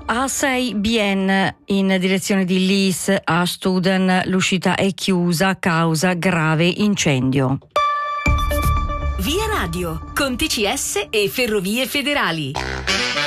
A6 Bien in direzione di Lis a Studen, l'uscita è chiusa a causa grave incendio. Via Radio, con TCS e Ferrovie Federali.